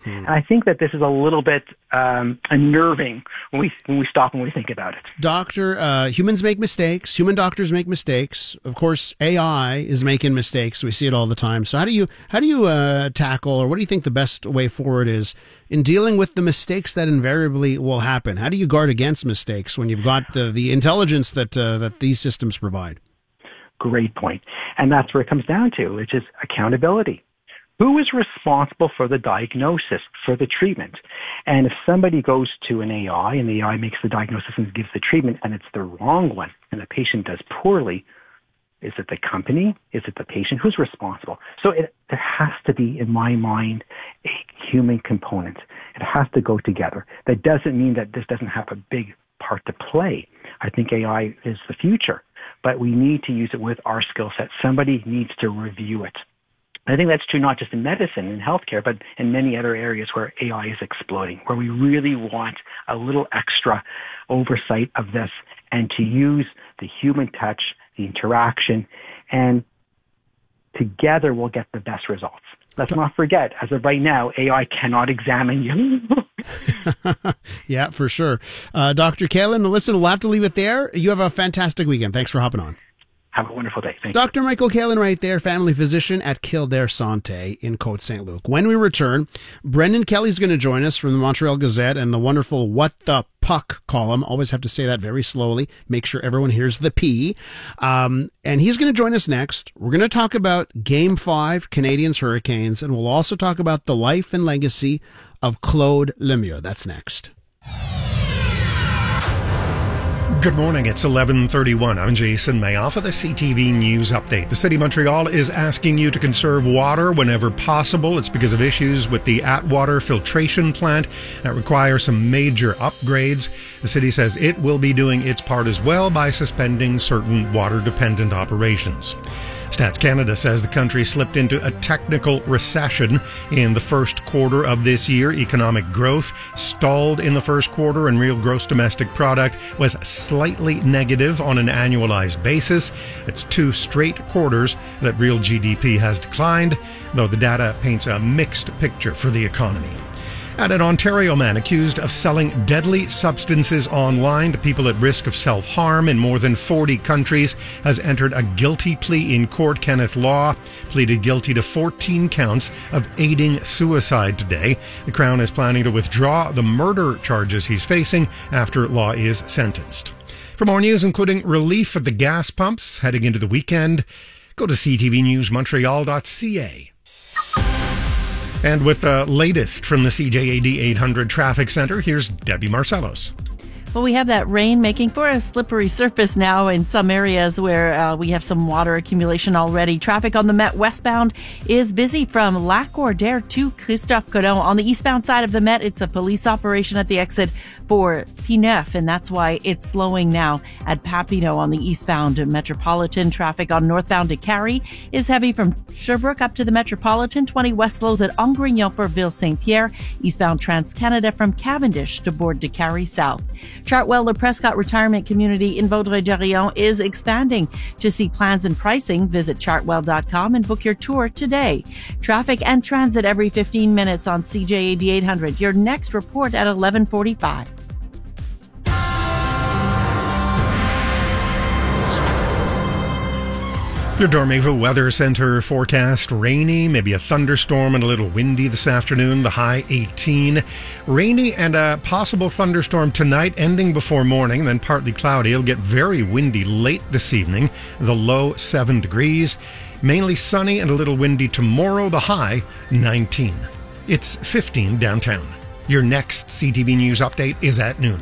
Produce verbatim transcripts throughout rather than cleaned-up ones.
Mm. And I think that this is a little bit um, unnerving when we when we stop and we think about it. Doctor, uh, humans make mistakes. Human doctors make mistakes. Of course, A I is making mistakes. We see it all the time. So how do you how do you uh, tackle, or what do you think the best way forward is in dealing with the mistakes that invariably will happen? How do you guard against mistakes when you've got the, the intelligence that uh, that these systems provide? Great point. And that's where it comes down to, which is accountability. Who is responsible for the diagnosis, for the treatment? And if somebody goes to an A I and the A I makes the diagnosis and gives the treatment and it's the wrong one and the patient does poorly, is it the company? Is it the patient? Who's responsible? So it, there has to be, in my mind, a human component. It has to go together. That doesn't mean that this doesn't have a big part to play. I think A I is the future, but we need to use it with our skill set. Somebody needs to review it. I think that's true not just in medicine and healthcare, but in many other areas where A I is exploding, where we really want a little extra oversight of this and to use the human touch, the interaction, and together we'll get the best results. Let's not forget, as of right now, A I cannot examine you. Yeah, for sure. Uh, Doctor Kaelin, listen, we'll have to leave it there. You have a fantastic weekend. Thanks for hopping on. Have a wonderful day. Thank Doctor you. Michael Kaelin right there, family physician at Kildare Santé in Côte Saint Luc. When we return, Brendan Kelly's going to join us from the Montreal Gazette and the wonderful What the Puck column. Always have to say that very slowly. Make sure everyone hears the P. Um, and he's going to join us next. We're going to talk about Game five, Canadiens Hurricanes, and we'll also talk about the life and legacy of Claude Lemieux. That's next. Good morning, it's eleven thirty-one. I'm Jason Mayoff of the C T V News Update. The City of Montreal is asking you to conserve water whenever possible. It's because of issues with the Atwater filtration plant that require some major upgrades. The city says it will be doing its part as well by suspending certain water-dependent operations. Stats Canada says the country slipped into a technical recession in the first quarter of this year. Economic growth stalled in the first quarter, and real gross domestic product was slightly negative on an annualized basis. It's two straight quarters that real G D P has declined, though the data paints a mixed picture for the economy. And an Ontario man accused of selling deadly substances online to people at risk of self-harm in more than forty countries has entered a guilty plea in court. Kenneth Law pleaded guilty to fourteen counts of aiding suicide today. The Crown is planning to withdraw the murder charges he's facing after Law is sentenced. For more news, including relief at the gas pumps heading into the weekend, go to c t v news montreal dot c a. And with the latest from the C J A D eight hundred Traffic Center, here's Debbie Marcellos. Well, we have that rain making for a slippery surface now in some areas where uh, we have some water accumulation already. Traffic on the Met westbound is busy from Lac Gordaire to Christophe Colomb. On the eastbound side of the Met, it's a police operation at the exit for P neuf, and that's why it's slowing now at Papineau on the eastbound Metropolitan. Traffic on northbound to Carrie is heavy from Sherbrooke up to the Metropolitan. twenty west slows at Angrignon for Ville-Saint-Pierre. Eastbound Trans-Canada from Cavendish to Bourg de Carrie South. Chartwell Le Prescott Retirement Community in Vaudreuil-Dorion is expanding. To see plans and pricing, visit chartwell dot com and book your tour today. Traffic and transit every fifteen minutes on C J A D eight hundred. Your next report at eleven forty-five. Your Dormez-vous Weather Center forecast: rainy, maybe a thunderstorm and a little windy this afternoon, the high eighteen. Rainy and a possible thunderstorm tonight, ending before morning, then partly cloudy. It'll get very windy late this evening, the low seven degrees. Mainly sunny and a little windy tomorrow, the high nineteen. It's fifteen downtown. Your next C T V News update is at noon.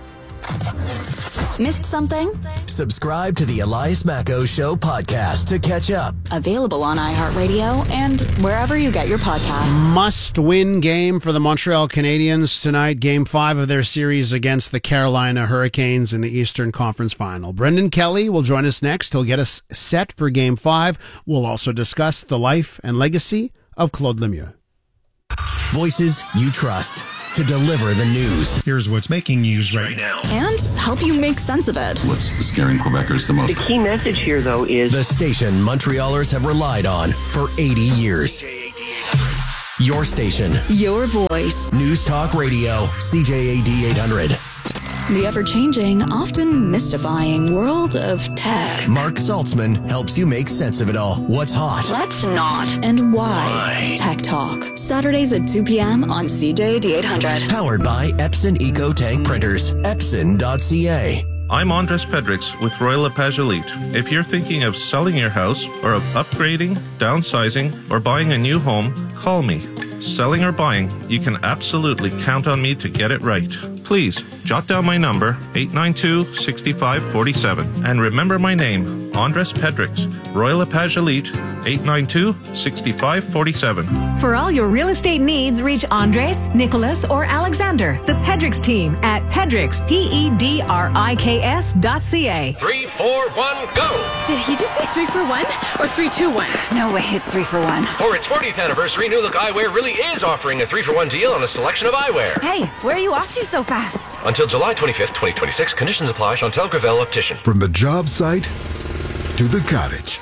Missed something? Subscribe to the Elias Macko Show podcast to catch up. Available on iHeartRadio and wherever you get your podcasts. Must-win game for the Montreal Canadiens tonight. Game five of their series against the Carolina Hurricanes in the Eastern Conference Final. Brendan Kelly will join us next. He'll get us set for Game five. We'll also discuss the life and legacy of Claude Lemieux. Voices you trust to deliver the news. Here's what's making news right now. And help you make sense of it. What's scaring Quebecers the most? The key message here, though, is the station Montrealers have relied on for eighty years. Your station. Your voice. News Talk Radio, C J A D eight hundred. The ever-changing, often mystifying world of tech. Mark Saltzman helps you make sense of it all. What's hot? What's not? And why? Why? Tech Talk. Saturdays at two p.m. on C J A D eight hundred. Powered by Epson Eco Tank Printers. Epson dot C A. I'm Andres Pedrix with Royal LePage Elite. If you're thinking of selling your house or of upgrading, downsizing, or buying a new home, call me. Selling or buying, you can absolutely count on me to get it right. Please, jot down my number, eight nine two, six five four seven. And remember my name, Andres Pedrix, Royal LePage Elite, eight nine two, six five four seven. For all your real estate needs, reach Andres, Nicholas, or Alexander, the Pedrix team at Pedrix, P E D R I K S dot C A. Three, four, one, go! Did he just say three for one or three, two, one? No way, it's three for one. For its fortieth anniversary, New Look Eyewear really is offering a three for one deal on a selection of eyewear. Hey, where are you off to so fast? Until July twenty-fifth, twenty twenty-six. Conditions apply. Chantel Gravel Optician. From the job site to the cottage,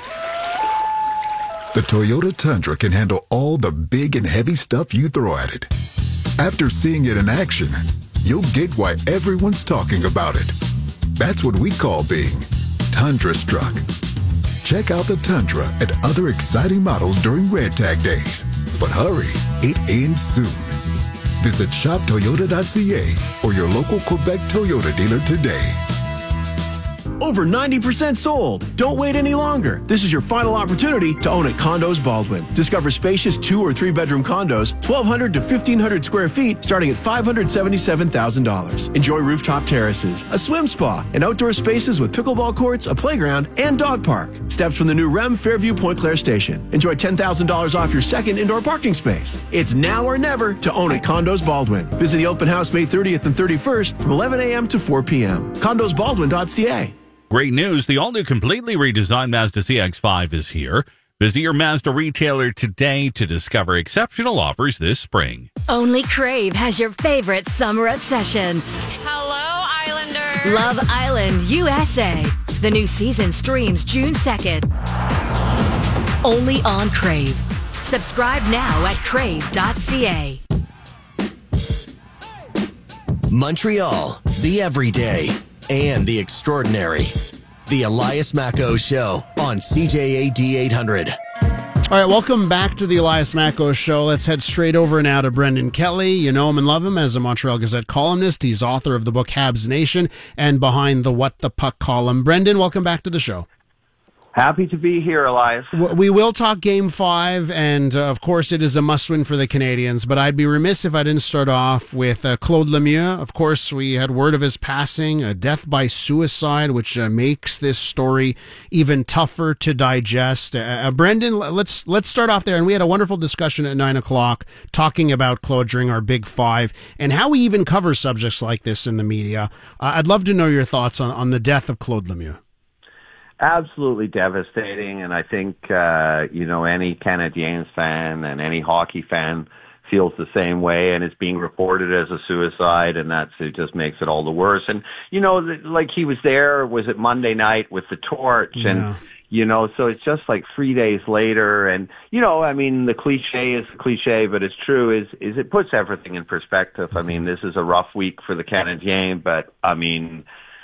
the Toyota Tundra can handle all the big and heavy stuff you throw at it. After seeing it in action, you'll get why everyone's talking about it. That's what we call being Tundra struck. Check out the Tundra and other exciting models during Red Tag Days. But hurry, it ends soon. Visit shop toyota dot c a or your local Quebec Toyota dealer today. Over ninety percent sold. Don't wait any longer. This is your final opportunity to own at Condos Baldwin. Discover spacious two or three bedroom condos, twelve hundred to fifteen hundred square feet, starting at five hundred seventy-seven thousand dollars. Enjoy rooftop terraces, a swim spa, and outdoor spaces with pickleball courts, a playground, and dog park. Steps from the new R E M Fairview Point Claire station. Enjoy ten thousand dollars off your second indoor parking space. It's now or never to own at Condos Baldwin. Visit the open house May thirtieth and thirty-first from eleven a.m. to four p.m. condos baldwin dot c a. Great news. The all-new completely redesigned Mazda C X five is here. Visit your Mazda retailer today to discover exceptional offers this spring. Only Crave has your favorite summer obsession. Hello, Islander. Love Island, U S A. The new season streams June second. Only on Crave. Subscribe now at crave dot c a. Montreal, the everyday and the extraordinary. The Elias Macco Show on C J A D eight hundred. All right, welcome back to the Elias Macco Show. Let's head straight over now to Brendan Kelly. You know him and love him as a Montreal Gazette columnist. He's author of the book Habs Nation and behind the What the Puck column. Brendan, welcome back to the show. Happy to be here, Elias. We will talk Game five, and uh, of course it is a must-win for the Canadiens, but I'd be remiss if I didn't start off with uh, Claude Lemieux. Of course, we had word of his passing, a death by suicide, which uh, makes this story even tougher to digest. Uh, uh, Brendan, let's let's start off there, and we had a wonderful discussion at nine o'clock talking about Claude during our Big Five, and how we even cover subjects like this in the media. Uh, I'd love to know your thoughts on, on the death of Claude Lemieux. Absolutely devastating, and I think, uh, you know, any Canadiens fan and any hockey fan feels the same way, and it's being reported as a suicide, and that's, it just makes it all the worse. And, you know, like he was there, was it Monday night with the torch, yeah. and, you know, so it's just like three days later, and, you know, I mean, the cliche is the cliche, but it's true, is, is it puts everything in perspective. I mean, this is a rough week for the Canadiens, but, I mean,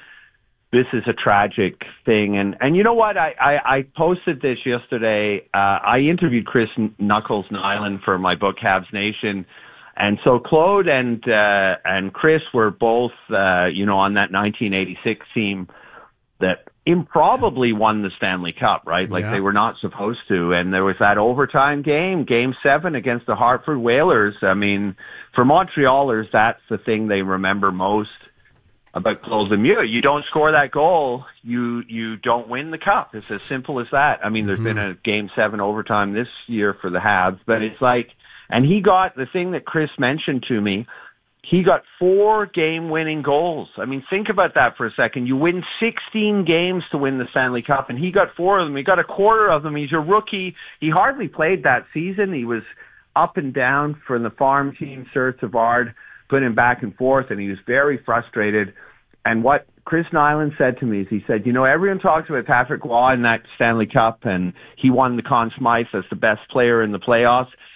this is a tragic thing. And, and you know what? I, I, I posted this yesterday. Uh, I interviewed Chris Knuckles Nyland for my book, Habs Nation. And so Claude and, uh, and Chris were both, uh, you know, on that nineteen eighty-six team that improbably won the Stanley Cup, right? Like yeah. they were not supposed to. And there was that overtime game, game seven against the Hartford Whalers. I mean, for Montrealers, that's the thing they remember most about Claude Lemieux. You don't score that goal, you you don't win the cup. It's as simple as that. I mean, there's mm-hmm. been a game seven overtime this year for the Habs, but it's like, and he got the thing that Chris mentioned to me, he got four game-winning goals. I mean, think about that for a second. You win sixteen games to win the Stanley Cup, and he got four of them. He got a quarter of them. He's a rookie. He hardly played that season. He was up and down for the farm team, Sir Savard, put him back and forth, and he was very frustrated. And what Chris Nyland said to me is he said, you know, everyone talks about Patrick Roy in that Stanley Cup, and he won the Conn Smythe as the best player in the playoffs.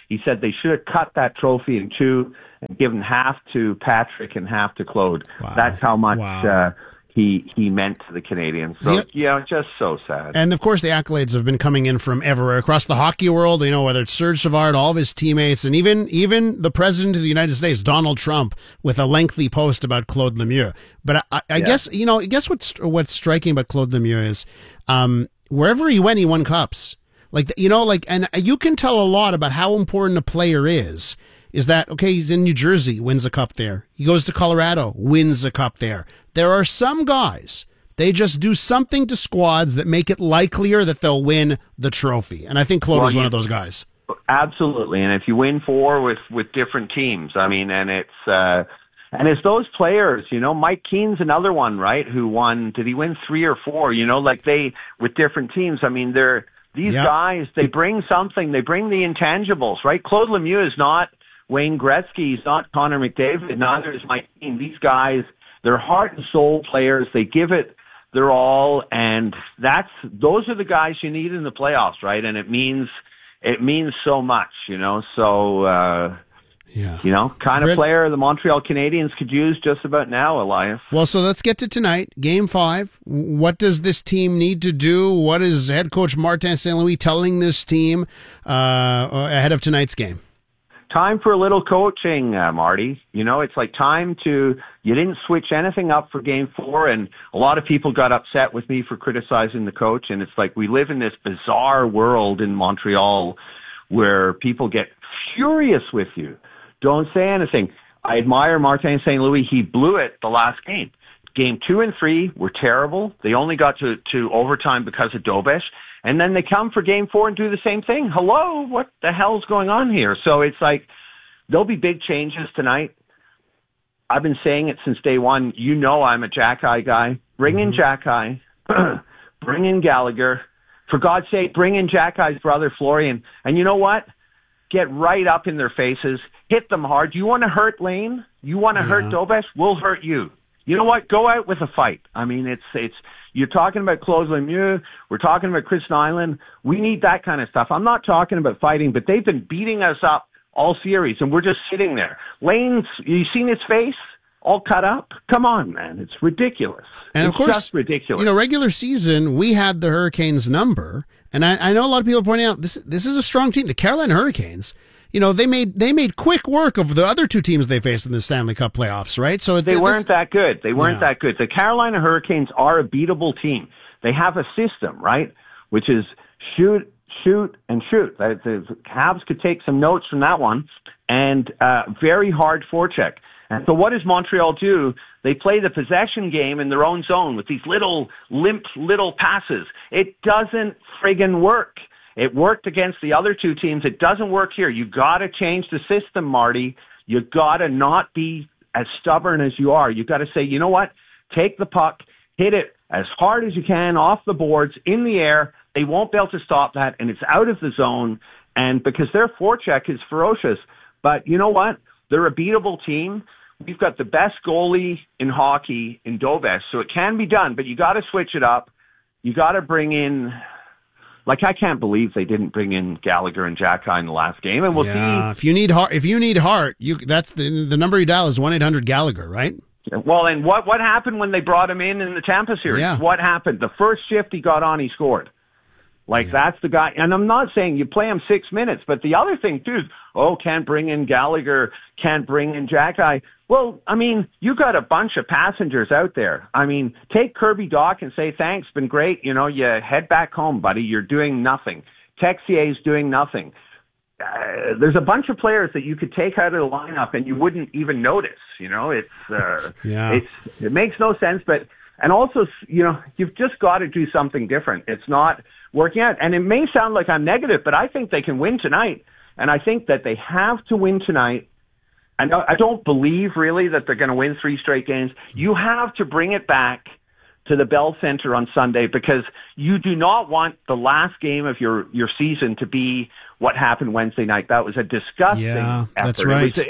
He said they should have cut that trophy in two and given half to Patrick and half to Claude. Wow. That's how much Wow. uh, he he meant to the Canadians. So, Yep. yeah, just so sad. And of course, the accolades have been coming in from everywhere across the hockey world. You know, whether it's Serge Savard, all of his teammates, and even even the president of the United States, Donald Trump, with a lengthy post about Claude Lemieux. But I, I, I Yeah. guess you know, I guess what's what's striking about Claude Lemieux is um, wherever he went, he won cups. Like you know, like and you can tell a lot about how important a player is. Is that, okay, he's in New Jersey, wins a cup there. He goes to Colorado, wins a cup there. There are some guys, they just do something to squads that make it likelier that they'll win the trophy. And I think Claude Well, was one you- of those guys. Absolutely. And if you win four with, with different teams, I mean, and it's, uh, and it's those players, you know, Mike Keane's another one, right? Who won, did he win three or four? You know, like they, with different teams, I mean, they're, these Yep. guys, they bring something, they bring the intangibles, right? Claude Lemieux is not Wayne Gretzky, he's not Connor McDavid, neither is Mike Keane. These guys, they're heart and soul players. They give it their all, and that's, those are the guys you need in the playoffs, right? And it means, it means so much, you know, so, uh, yeah. you know, kind of Red- player the Montreal Canadiens could use just about now, Elias. Well, so let's get to tonight, game five. What does this team need to do? What is head coach Martin Saint Louis telling this team uh, ahead of tonight's game? Time for a little coaching, uh, Marty. You know, it's like time to, you didn't switch anything up for game four, and a lot of people got upset with me for criticizing the coach, and it's like we live in this bizarre world in Montreal where people get furious with you. Don't say anything. I admire Martin Saint Louis. He blew it the last game. Game two and three were terrible. They only got to, to overtime because of Dobesh. And then they come for game four and do the same thing. Hello, what the hell's going on here? So it's like, there'll be big changes tonight. I've been saying it since day one. You know I'm a Jack-Eye guy. Bring in Jack-Eye. Bring in Gallagher. For God's sake, bring in Jack-Eye's brother, Florian. And you know what? Get right up in their faces. Hit them hard. You want to hurt Lane? You want to Yeah. hurt Dobesh? We'll hurt you. You know what? Go out with a fight. I mean, it's, it's, you're talking about Claude Lemieux. We're talking about Chris Nyland. We need that kind of stuff. I'm not talking about fighting, but they've been beating us up all series, and we're just sitting there. Lane's, you seen his face? All cut up? Come on, man. It's ridiculous. And it's of course, just ridiculous. You know, regular season, we had the Hurricanes number, and I, I know a lot of people are pointing out this. This is a strong team. The Carolina Hurricanes, you know, they made they made quick work of the other two teams they faced in the Stanley Cup playoffs, right? So They this- weren't that good. They weren't Yeah. that good. The Carolina Hurricanes are a beatable team. They have a system, right? Which is shoot, shoot, and shoot. The the Habs could take some notes from that one, and uh, very hard forecheck. And so what does Montreal do? They play the possession game in their own zone with these little, limp little passes. It doesn't friggin' work. It worked against the other two teams. It doesn't work here. You gotta change the system, Marty. You gotta not be as stubborn as you are. You gotta say, you know what? Take the puck, hit it as hard as you can off the boards, in the air. They won't be able to stop that, and it's out of the zone. And because their forecheck is ferocious. But you know what? They're a beatable team. We've got the best goalie in hockey in Dobesh, so it can be done, but you got to switch it up. You got to bring in, like, I can't believe they didn't bring in Gallagher and Jack-Eye in the last game, and we'll yeah. If you need heart, if you need heart, you that's the the number you dial is one eight hundred Gallagher, right? see. Well, and what what happened when they brought him in in the Tampa series? Yeah. What happened? The first shift he got on, he scored. Like, that's the guy. And I'm not saying you play him six minutes, but the other thing, too, is, oh, can't bring in Gallagher, can't bring in Jack-Eye. Well, I mean, you got a bunch of passengers out there. I mean, take Kirby Dach and say, thanks, been great. You know, you head back home, buddy. You're doing nothing. Texier's doing nothing. Uh, there's a bunch of players that you could take out of the lineup and you wouldn't even notice. You know, it's, uh, Yeah. it's, it makes no sense, but, and also, you know, you've just got to do something different. It's not working out. And it may sound like I'm negative, but I think they can win tonight. And I think that they have to win tonight. And I don't believe really that they're going to win three straight games. You have to bring it back to the Bell Center on Sunday because you do not want the last game of your, your season to be what happened Wednesday night. That was a disgusting Yeah, effort. that's right. It was, it was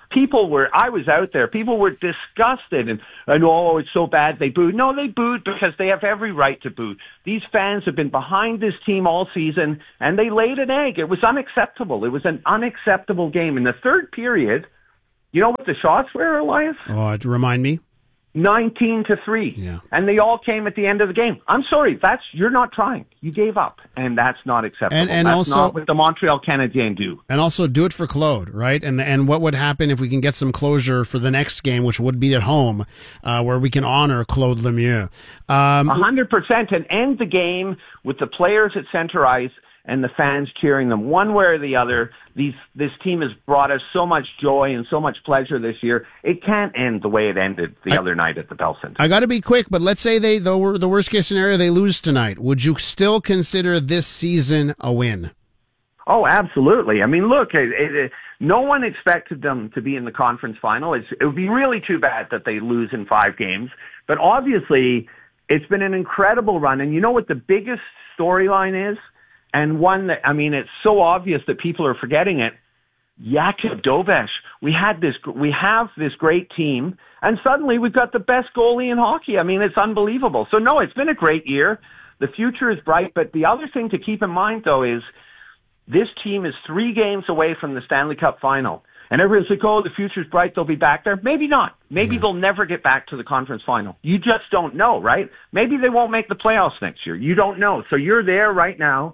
people were, I was out there, people were disgusted and, and oh, it's so bad they booed. No, they booed because they have every right to boo. These fans have been behind this team all season and they laid an egg. It was unacceptable. It was an unacceptable game. In the third period, you know what the shots were, Elias? Oh, remind me. nineteen to three. Yeah. And they all came at the end of the game. I'm sorry, that's, you're not trying. You gave up. And that's not acceptable. And, and that's also, not what the Montreal Canadiens do. And also do it for Claude, right? And and what would happen if we can get some closure for the next game, which would be at home, uh, where we can honor Claude Lemieux. Um, A hundred percent, and end the game with the players at center ice and the fans cheering them one way or the other. These, this team has brought us so much joy and so much pleasure this year. It can't end the way it ended the I, other night at the Bell Center. I got to be quick, but let's say they, the, the worst case scenario, they lose tonight. Would you still consider this season a win? Oh, absolutely. I mean, look, it, it, no one expected them to be in the conference final. It's, it would be really too bad that they lose in five games. But obviously, it's been an incredible run. And you know what the biggest storyline is? And one that, I mean, it's so obvious that people are forgetting it. Jakub Dovesh. We had this, we have this great team, and suddenly we've got the best goalie in hockey. I mean, it's unbelievable. So no, it's been a great year. The future is bright, but the other thing to keep in mind, though, is this team is three games away from the Stanley Cup final. And everyone's like, oh, the future's bright, they'll be back there. Maybe not. Maybe yeah. they'll never get back to the conference final. You just don't know, right? Maybe they won't make the playoffs next year. You don't know. So you're there right now.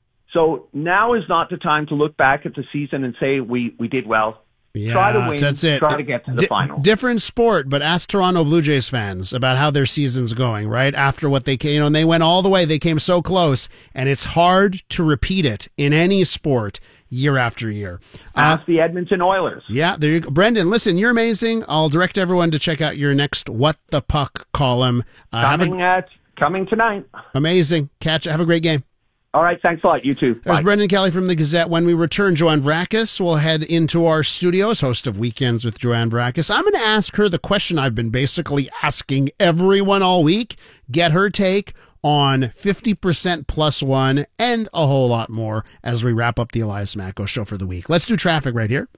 So now is not the time to look back at the season and say we, we did well. Yeah, try to win, that's it. Try to get to the D- final. Different sport, but ask Toronto Blue Jays fans about how their season's going, right? After what they came, you know, and they went all the way. They came so close, and it's hard to repeat it in any sport year after year. Ask uh, the Edmonton Oilers. Yeah, there you go. Brendan, listen, you're amazing. I'll direct everyone to check out your next What the Puck column. Uh, coming, a, uh, coming tonight. Amazing. Catch. Have a great game. All right, thanks a lot. You too. There's Bye. Brendan Kelly from the Gazette. When we return, Joanne Vrakis will head into our studios, host of Weekends with Joanne Vrakis. I'm going to ask her the question I've been basically asking everyone all week. Get her take on fifty percent plus one and a whole lot more as we wrap up the Elias Macko show for the week. Let's do traffic right here.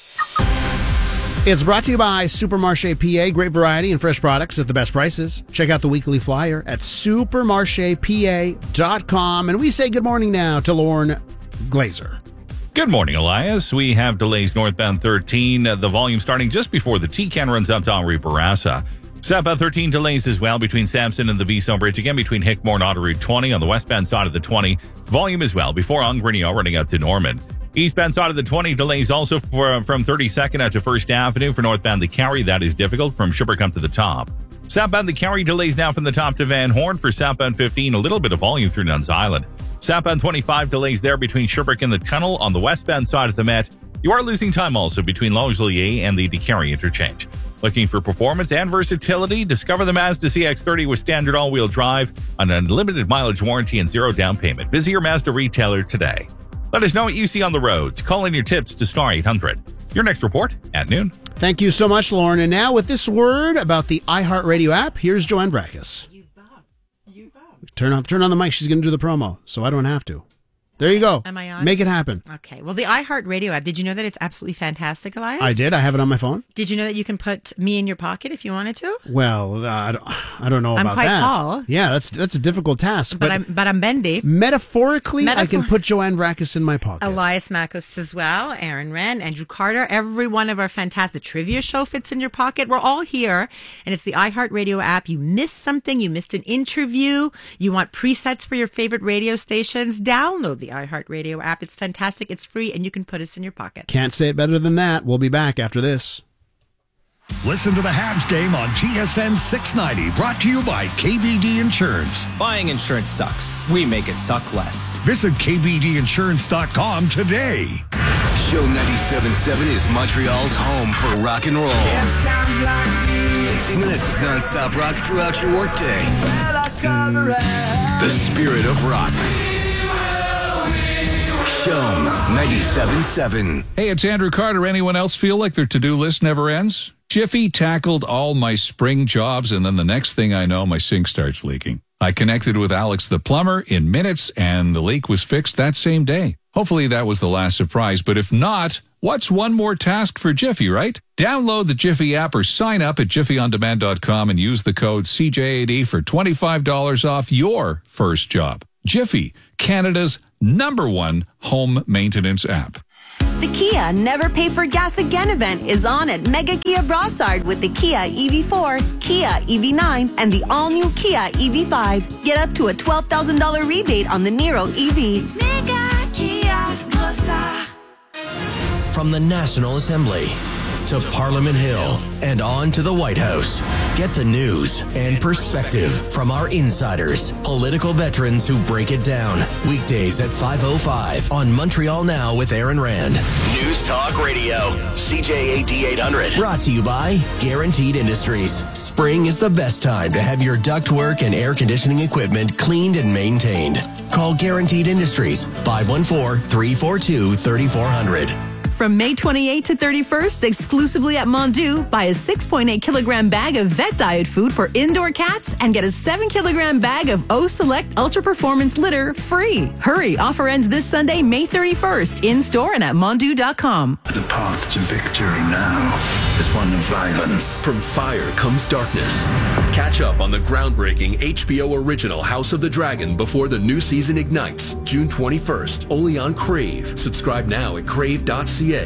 It's brought to you by Supermarché P A. Great variety and fresh products at the best prices. Check out the weekly flyer at supermarche p a dot com. And we say good morning now to Lorne Glazer. Good morning, Elias. We have delays northbound thirteen. Uh, the volume starting just before the T-Can runs up to Henri Bourassa. Southbound thirteen delays as well between Sampson and the Viso Bridge. Again, between Hickmore and Auto Route twenty on the westbound side of the twenty. Volume as well before Ongrenio running out to Norman. Eastbound side of the twenty delays also for, from thirty-second out to First Avenue for northbound the Carry. That is difficult from Shubercombe to the top. Southbound the Carry delays now from the top to Van Horn. For southbound fifteen, a little bit of volume through Nuns Island. Southbound twenty-five delays there between Sherbrooke and the tunnel on the westbound side of the Met. You are losing time also between Longueuil and the DeCarry interchange. Looking for performance and versatility? Discover the Mazda C X thirty with standard all-wheel drive, an unlimited mileage warranty, and zero down payment. Visit your Mazda retailer today. Let us know what you see on the roads. Call in your tips to Star eight hundred. Your next report at noon. Thank you so much, Lauren. And now with this word about the iHeartRadio app, here's Joanne Vrakis. You bet. You bet. Turn on, turn on the mic. She's going to do the promo, so I don't have to. There you go. Am I on? Make it happen. Okay. Well, the iHeartRadio app, did you know that it's absolutely fantastic, Elias? I did. I have it on my phone. Did you know that you can put me in your pocket if you wanted to? Well, uh, I, don't, I don't know I'm about quite that. tall. Yeah, that's that's a difficult task. But, but I'm but I'm bendy. Metaphorically, Metaphor- I can put Joanne Vrakis in my pocket. Elias Makos as well, Aaron Wren, Andrew Carter, every one of our fantastic, the trivia show fits in your pocket. We're all here, and it's the iHeartRadio app. You missed something, you missed an interview, you want presets for your favorite radio stations, download the iHeartRadio app. It's fantastic, it's free, and you can put us in your pocket. Can't say it better than that. We'll be back after this. Listen to the Habs game on T S N six ninety, brought to you by K B D Insurance. Buying insurance sucks. We make it suck less. Visit k b d insurance dot com today. Show ninety-seven point seven is Montreal's home for rock and roll. sixty minutes of nonstop rock throughout your workday. The spirit of rock. Show ninety-seven point seven. Hey, it's Andrew Carter. Anyone else feel like their to-do list never ends? Jiffy tackled all my spring jobs, and then the next thing I know, my sink starts leaking. I connected with Alex the plumber in minutes, and the leak was fixed that same day. Hopefully that was the last surprise, but if not, what's one more task for Jiffy, right? Download the Jiffy app or sign up at jiffy on demand dot com and use the code C J A D for twenty-five dollars off your first job. Jiffy, Canada's number one home maintenance app. The Kia Never Pay for Gas Again event is on at Mega Kia Brossard with the Kia E V four, Kia E V nine, and the all-new Kia E V five. Get up to a twelve thousand dollars rebate on the Niro E V. Mega Kia Brossard. From the National Assembly to Parliament Hill and on to the White House. Get the news and perspective from our insiders, political veterans who break it down. Weekdays at five oh five on Montreal Now with Aaron Rand. News Talk Radio, C J A D eight hundred. Brought to you by Guaranteed Industries. Spring is the best time to have your ductwork and air conditioning equipment cleaned and maintained. Call Guaranteed Industries, five one four, three four two, three four zero zero. From May twenty-eighth to thirty-first, exclusively at Mondu, buy a six point eight kilogram bag of vet diet food for indoor cats and get a seven kilogram bag of O Select Ultra Performance litter free. Hurry, offer ends this Sunday, May thirty-first, in store and at mondu dot com. The path to victory now is one of violence. From fire comes darkness. Catch up on the groundbreaking H B O original House of the Dragon before the new season ignites, June twenty-first, only on Crave. Subscribe now at crave dot c a.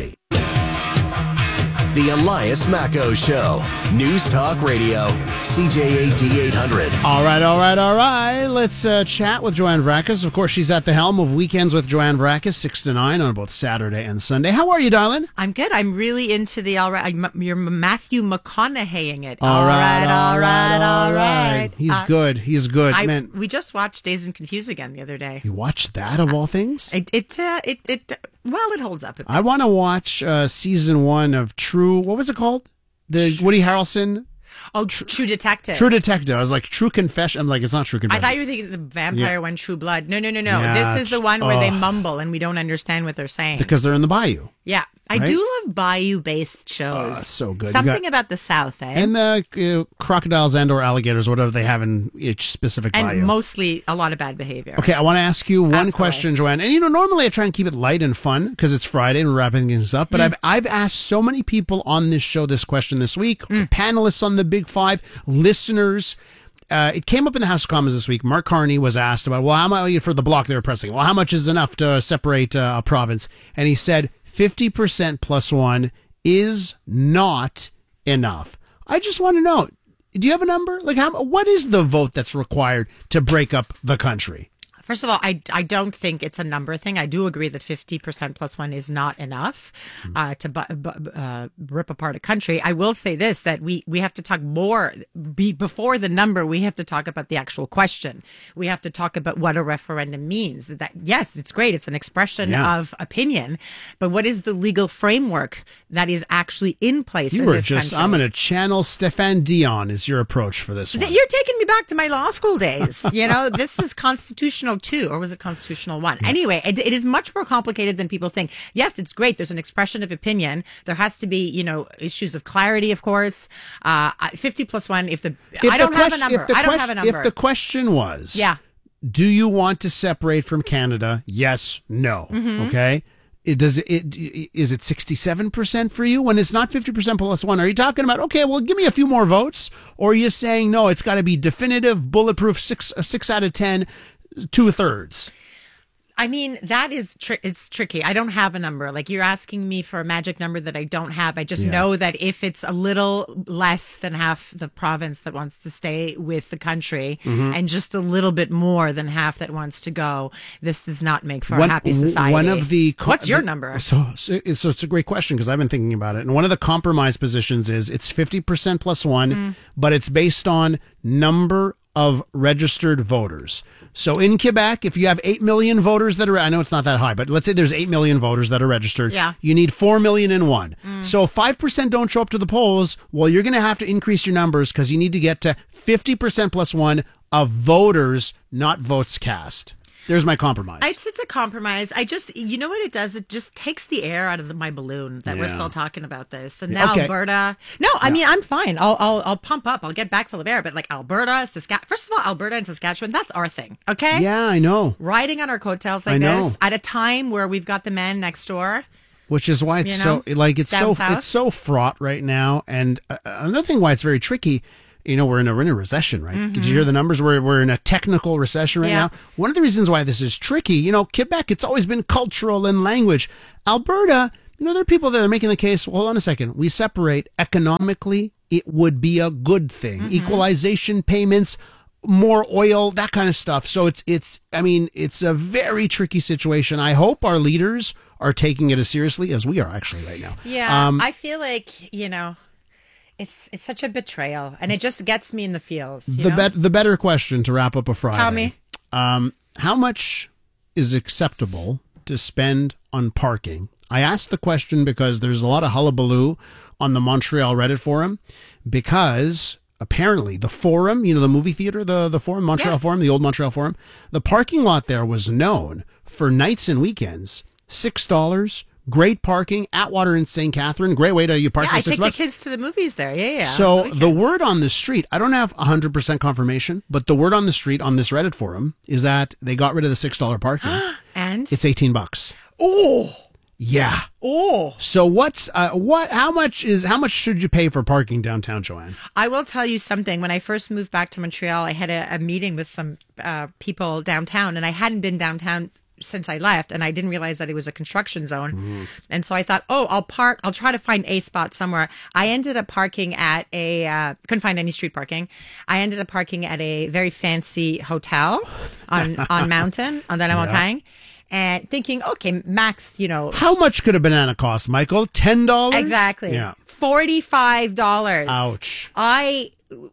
The Elias Macco Show. News Talk Radio. C J A D eight hundred. All right, all right, all right. Let's uh, chat with Joanne Vrackus. Of course, she's at the helm of Weekends with Joanne Vrackus, six to nine on both Saturday and Sunday. How are you, darling? I'm good. I'm really into the all right. You're Matthew McConaugheying it. All right, all right, all right. He's Uh, good. He's good. I, Man, we just watched Dazed and Confused again the other day. you watched that of all things? It, it, uh, it, it, well, it holds up. A bit. I want to watch uh, season one of True. What was it called? The Woody Harrelson. Oh, Tr- True Detective. True Detective. I was like, True Confession. I'm like, it's not True I Confession. thought you were thinking the vampire Yeah. one, True Blood. No, no, no, no. Yeah, this is the one where they ugh. mumble and we don't understand what they're saying. Because they're in the bayou. Yeah. I Right? do love bayou-based shows. Oh, so good. You Something got- about the South, eh? And the uh, crocodiles and or alligators, whatever they have in each specific And bayou. mostly a lot of bad behavior. Okay, I want to ask you one Ask question, Joanne. And you know, normally I try and keep it light and fun because it's Friday and we're wrapping things up. But Mm. I've I've asked so many people on this show this question this week. Panelists on the Big Five, listeners. Uh, it came up in the House of Commons this week. Mark Carney was asked about, well, how much for the block they were pressing? Well, how much is enough to separate uh, a province? And he said fifty percent plus one is not enough. I just want to know, do you have a number? Like, how? What is the vote that's required to break up the country? First of all, I, I don't think it's a number thing. I do agree that fifty percent plus one is not enough uh, to bu- bu- uh, rip apart a country. I will say this, that we, we have to talk more, be, before the number, we have to talk about the actual question. We have to talk about what a referendum means. That yes, it's great. It's an expression Yeah. of opinion. But what is the legal framework that is actually in place You in were this just, country? I'm going to channel Stefan Dion is your approach for this one. Th- You're taking me back to my law school days. You know, this is constitutional two, or was it constitutional one? Anyway, it, it is much more complicated than people think. Yes, it's great. There's an expression of opinion. There has to be, you know, issues of clarity, of course. Uh, fifty plus one. If the If I don't the have a question- number. if the I don't question- have a number. If the question was, Yeah. do you want to separate from Canada? Yes, no. Mhm. Okay. It does it is it sixty-seven percent for you when it's not fifty percent plus one? Are you talking about, okay, well, give me a few more votes? Or are you saying, no, it's got to be definitive, bulletproof, six, a six out of ten, two thirds? I mean, that is, tri- it's tricky. I don't have a number. Like, you're asking me for a magic number that I don't have. I just Yeah. know that if it's a little less than half the province that wants to stay with the country Mhm. and just a little bit more than half that wants to go, this does not make for One- a happy society. One of the co- What's your the- number? So, so, it's, so it's a great question because I've been thinking about it. And one of the compromise positions is it's fifty percent plus one, Mm. but it's based on number of registered voters. So in Quebec, if you have eight million voters that are, I know it's not that high, but let's say there's eight million voters that are registered. Yeah. You need four million and one. Mm. So if five percent don't show up to the polls, well, you're going to have to increase your numbers because you need to get to fifty percent plus one of voters, not votes cast. There's my compromise. It's, it's a compromise. I just, you know what it does? It just takes the air out of the, my balloon that Yeah. we're still talking about this. And now Okay. Alberta. No, I mean, I'm fine. I'll, I'll, I'll pump up. I'll get back full of air. But like Alberta, Saskatchewan, first of all, Alberta and Saskatchewan, that's our thing. Okay. Yeah, I know. Riding on our coattails like I know. this at a time where we've got the man next door. Which is why it's You know, so like it's down so south. it's so fraught right now. And uh, another thing why it's very tricky. You know, we're in a, we're in a recession, right? Mm-hmm. Did you hear the numbers? We're, we're in a technical recession right Yeah. now. One of the reasons why this is tricky, you know, Quebec, it's always been cultural and language. Alberta, you know, there are people that are making the case, well, hold on a second. We separate economically. It would be a good thing. Mm-hmm. Equalization payments, more oil, that kind of stuff. So it's, it's, I mean, it's a very tricky situation. I hope our leaders are taking it as seriously as we are actually right now. Yeah. Um, I feel like, you know, it's it's such a betrayal, and it just gets me in the feels. You The know? bet the better question to wrap up a Friday. Tell me. Um, how much is acceptable to spend on parking? I asked the question because there's a lot of hullabaloo on the Montreal Reddit forum because apparently the Forum, you know, the movie theater, the, the Forum, Montreal Yeah. Forum, the old Montreal Forum, the parking lot there was known for nights and weekends, six dollars, great parking, Atwater and Saint Catherine, great way to, you park Yeah, for I six take bucks. the kids to the movies there. Yeah, yeah. So the word on the street, I don't have one hundred percent confirmation, but the word on the street on this Reddit forum is that they got rid of the six dollars parking. And It's eighteen bucks. oh, Yeah. oh. So what's uh, what how much is how much should you pay for parking downtown, Joanne? I will tell you something. When I first moved back to Montreal, I had a, a meeting with some uh, people downtown, and I hadn't been downtown since I left, and I didn't realize that it was a construction zone. Mm. And so I thought, oh, I'll park. I'll try to find a spot somewhere. I ended up parking at a, uh, couldn't find any street parking. I ended up parking at a very fancy hotel on, on Mountain, on the La Montagne. And thinking, okay, max, you know. How much could a banana cost, Michael? ten dollars? Exactly. Yeah. forty-five dollars. Ouch. I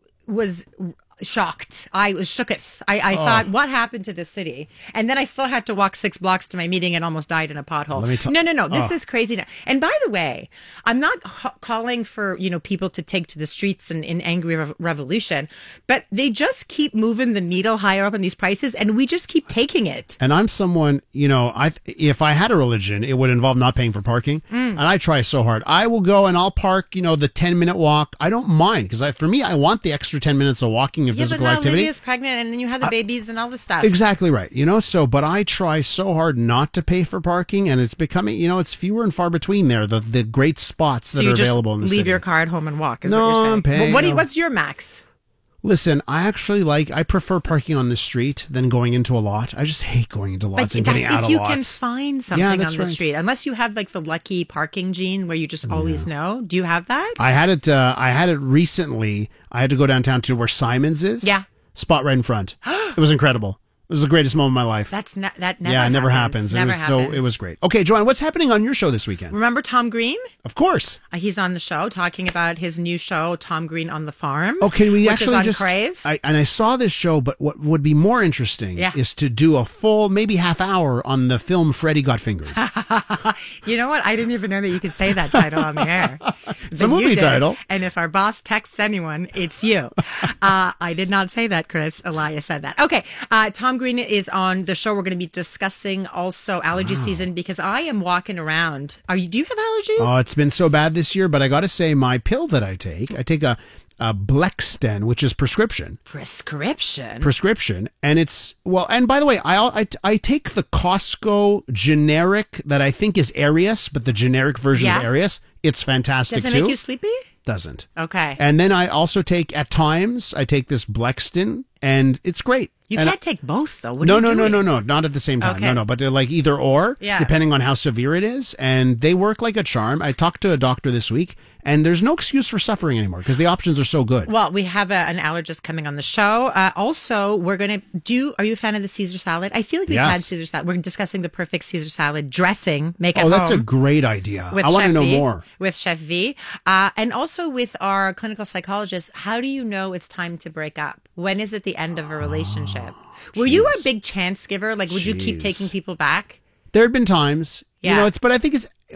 was shocked. I was shooketh. I, I Oh. thought, what happened to this city? And then I still had to walk six blocks to my meeting and almost died in a pothole. Let me tell- no, no, no. This Oh. is crazy. And by the way, I'm not h- calling for, you know, people to take to the streets in, in angry rev- revolution, but they just keep moving the needle higher up in these prices, and we just keep taking it. And I'm someone, you know, I if I had a religion, it would involve not paying for parking. Mm. And I try so hard. I will go and I'll park, you know, the ten minute walk. I don't mind because I, for me, I want the extra ten minutes of walking and Yeah, but physical now activity. Lydia's pregnant, and then you have the babies and all the stuff. Exactly right. You know, so, but I try so hard not to pay for parking, and it's becoming, you know, it's fewer and far between there, the, the great spots So that you are just available in the leave city. your car at home and walk, is No, what you're saying. I'm paying, Well, what do you, no. what's your max? Listen, I actually like, I prefer parking on the street than going into a lot. I just hate going into lots But and that's getting out if of you lots. can find something Yeah, on that's the right. street. Unless you have like the lucky parking gene where you just always know. Do you have that? I had it, uh, I had it recently. I had to go downtown to where Simon's is. Yeah. Spot right in front. It was incredible. It was the greatest moment of my life. That's ne- that never yeah, it never happens. happens. Never it was happens. so it was great. Okay, Joanne, what's happening on your show this weekend? Remember Tom Green? Of course. Uh, he's on the show talking about his new show, Tom Green on the Farm. Oh, can we which actually is on just? Crave. I, and I saw this show, but what would be more interesting Yeah. is to do a full, maybe half hour on the film Freddy Got Fingered. You know what? I didn't even know that you could say that title on the air. It's But a you movie did. title. And if our boss texts anyone, it's you. uh, I did not say that, Chris. Elias said that. Okay. Uh, Tom Green is on the show. We're going to be discussing also allergy season because I am walking around. Are you? Do you have allergies? Oh, it's been so bad this year, but I got to say, my pill that I take, I take a, a Blexten, which is prescription. Prescription. Prescription, and it's well. And by the way, I I, I take the Costco generic that I think is Arius, but the generic version Yeah. of Arius. It's fantastic Does it too. make you sleepy? Doesn't. Okay. And then I also take at times I take this Blexten, and it's great. You And can't take both though. What no, are you no, no, doing? no, no, not at the same time. Okay. No, no, but they're like either or, Yeah. depending on how severe it is, and they work like a charm. I talked to a doctor this week, and there's no excuse for suffering anymore because the options are so good. Well, we have a, an allergist coming on the show. Uh, also, we're going to do. Are you a fan of the Caesar salad? I feel like we've Yes. had Caesar salad. We're discussing the perfect Caesar salad dressing. Make at Oh, that's a home great idea. with I want to Chef know V, more. with Chef V, uh, and also with our clinical psychologist. How do you know it's time to break up? When is it the end of a relationship? Were you a big chance giver? Like, would you keep Jeez. taking people back? There had been times, you Yeah. know, it's, but I think it's,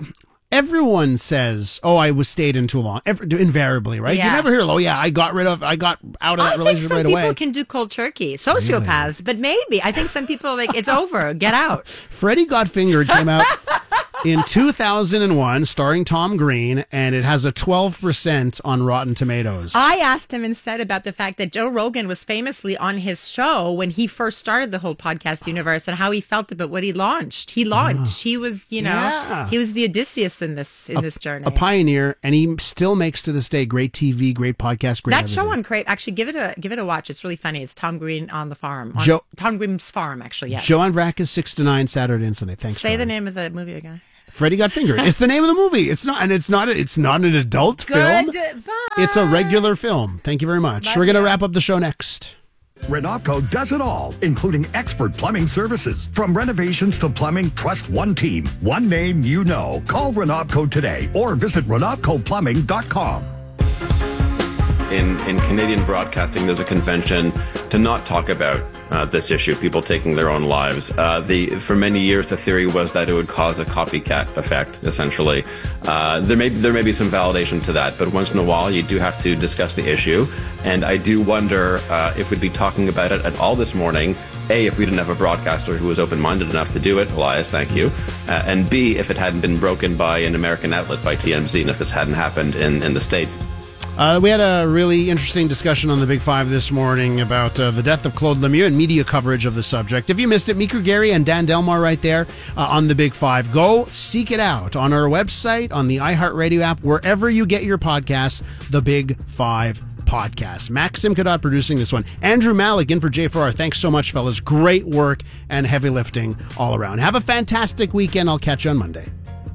everyone says, "Oh, I was stayed in too long." Every, invariably, right? Yeah. You never hear, "Oh, yeah, I got rid of, I got out of that I think relationship some right people away." can do cold turkey, sociopaths, but maybe I think some people like it's over, get out. Freddie Got Fingered came out in two thousand one, starring Tom Green, and it has a twelve percent on Rotten Tomatoes. I asked him instead about the fact that Joe Rogan was famously on his show when he first started the whole podcast universe and how he felt about what he launched. He launched. He was, you know, Yeah. he was the Odysseus in this in a, this journey. a pioneer, and he still makes to this day great T V, great podcast, great that everything. show on Crave, actually give it a give it a watch. It's really funny. It's Tom Green on the farm. On Joe- Tom Green's farm, actually. Yes. Joanne Vrakis, six to nine, Saturday and Sunday. Thanks. Say the Joanne. name of the movie again. Freddie Got Fingered. It's the name of the movie. It's not, and it's not. It's not an adult film. Goodbye. It's a regular film. Thank you very much. We're going to wrap up the show next. Renopco does it all, including expert plumbing services. From renovations to plumbing, trust one team, one name you know. Call Renopco today or visit renopco plumbing dot com. In, in Canadian broadcasting, there's a convention to not talk about uh, this issue, people taking their own lives. Uh, the For many years, the theory was that it would cause a copycat effect, essentially. Uh, there may there may be some validation to that, but once in a while, you do have to discuss the issue. And I do wonder uh, if we'd be talking about it at all this morning. A, if we didn't have a broadcaster who was open-minded enough to do it, Elias, thank you. Uh, and B, if it hadn't been broken by an American outlet, by T M Z, and if this hadn't happened in, in the States. Uh, we had a really interesting discussion on the Big Five this morning about uh, the death of Claude Lemieux and media coverage of the subject. If you missed it, Meeker Gary and Dan Delmar right there uh, on the Big Five. Go seek it out on our website, on the iHeartRadio app, wherever you get your podcasts, the Big Five podcast. Max Simcadot producing this one. Andrew Malik in for J four R. Thanks so much, fellas. Great work and heavy lifting all around. Have a fantastic weekend. I'll catch you on Monday.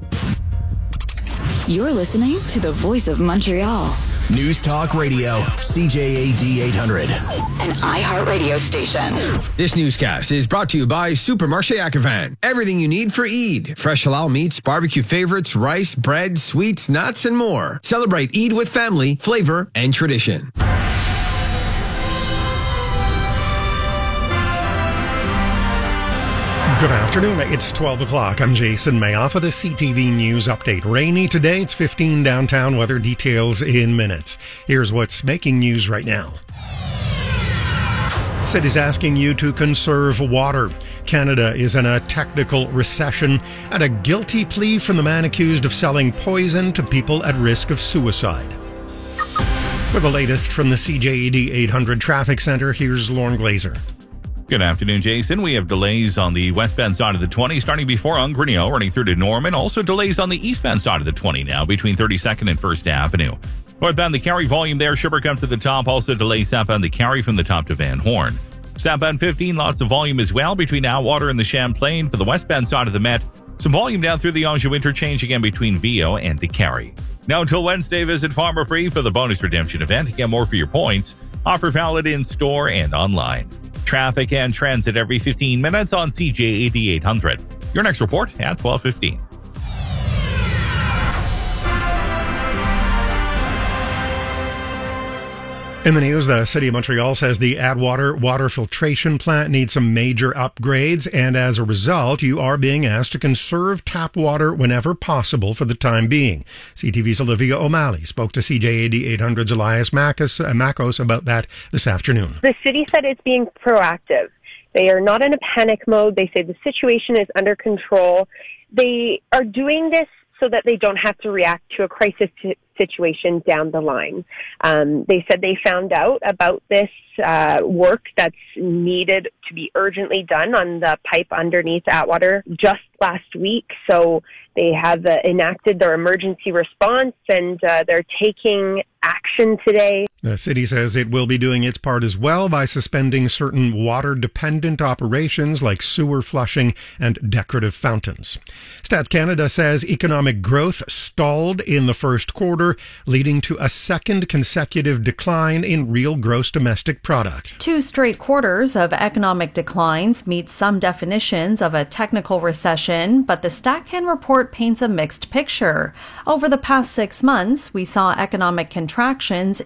You're listening to the Voice of Montreal. News Talk Radio, C J A D eight hundred. An iHeartRadio station. This newscast is brought to you by Supermarché Akavan. Everything you need for Eid. Fresh halal meats, barbecue favorites, rice, bread, sweets, nuts, and more. Celebrate Eid with family, flavor, and tradition. Good afternoon. It's twelve o'clock. I'm Jason Mayoff with a C T V News update. Rainy today. It's fifteen downtown. Weather details in minutes. Here's what's making news right now. City's asking you to conserve water. Canada is in a technical recession, and a guilty plea from the man accused of selling poison to people at risk of suicide. For the latest from the C J A D eight hundred Traffic Center, here's Lauren Glazer. Good afternoon, Jason. We have delays on the westbound side of the twenty, starting before Ungreneau, running through to Norman. Also delays on the eastbound side of the twenty now, between thirty-second and First Avenue. Northbound the Carry volume there, Sherbrooke up to the top. Also delays southbound the Carry from the top to Van Horn. Southbound fifteen, lots of volume as well between Atwater and the Champlain. For the westbound side of the Met, some volume down through the Anjou interchange again between Vio and the Carry. Now until Wednesday, visit Farmer Free for the bonus redemption event. Get more for your points. Offer valid in store and online. Traffic and transit every fifteen minutes on C J A D eight hundred. Your next report at twelve fifteen. In the news, the City of Montreal says the Atwater water filtration plant needs some major upgrades, and as a result, you are being asked to conserve tap water whenever possible for the time being. C T V's Olivia O'Malley spoke to C J A D eight hundred's Elias Makos, uh, Makos about that this afternoon. The city said it's being proactive. They are not in a panic mode. They say the situation is under control. They are doing this so that they don't have to react to a crisis t- situation down the line. Um, they said they found out about this uh, work that's needed to be urgently done on the pipe underneath Atwater just last week. So they have uh, enacted their emergency response, and uh, they're taking action today. The city says it will be doing its part as well by suspending certain water-dependent operations like sewer flushing and decorative fountains. Stats Canada says economic growth stalled in the first quarter, leading to a second consecutive decline in real gross domestic product. Two straight quarters of economic declines meet some definitions of a technical recession, but the StatCan report paints a mixed picture. Over the past six months, we saw economic contractions in October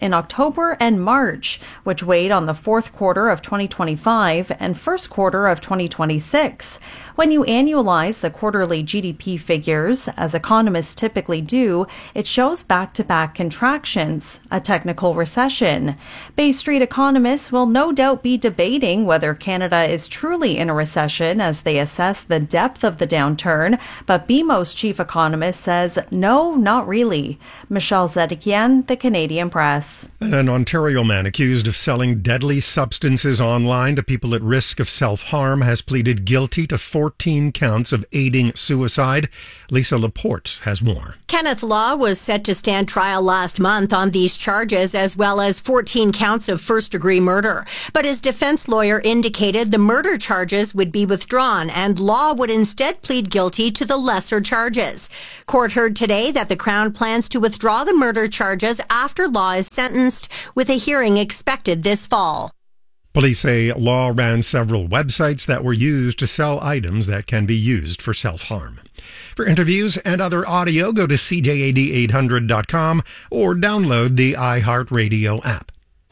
October and March, which weighed on the fourth quarter of twenty twenty-five and first quarter of twenty twenty-six. When you annualize the quarterly G D P figures, as economists typically do, it shows back-to-back contractions, a technical recession. Bay Street economists will no doubt be debating whether Canada is truly in a recession as they assess the depth of the downturn, but B M O's chief economist says no, not really. Michelle Zedekian, The Canadian Press. An Ontario man accused of selling deadly substances online to people at risk of self-harm has pleaded guilty to fourteen counts of aiding suicide. Lisa Laporte has more. Kenneth Law was set to stand trial last month on these charges, as well as fourteen counts of first-degree murder. But his defense lawyer indicated the murder charges would be withdrawn, and Law would instead plead guilty to the lesser charges. Court heard today that the Crown plans to withdraw the murder charges after Law is sentenced, with a hearing expected this fall. Police say Law ran several websites that were used to sell items that can be used for self-harm. For interviews and other audio, go to C J A D eight hundred dot com or download the iHeartRadio app.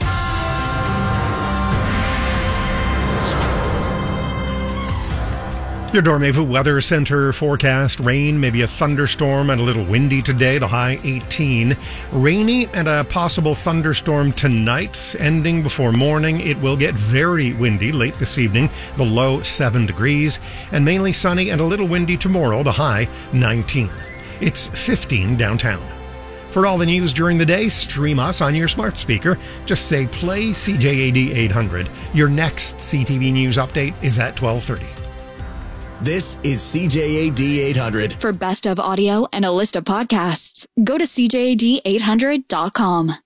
Your Dormevu Weather Center forecast: rain, maybe a thunderstorm, and a little windy today, the high eighteen. Rainy and a possible thunderstorm tonight, ending before morning. It will get very windy late this evening, the low seven degrees, and mainly sunny and a little windy tomorrow, the high nineteen. It's fifteen downtown. For all the news during the day, stream us on your smart speaker. Just say play C J A D eight hundred. Your next C T V News update is at twelve thirty. This is C J A D eight hundred. For best of audio and a list of podcasts, go to C J A D eight hundred dot com.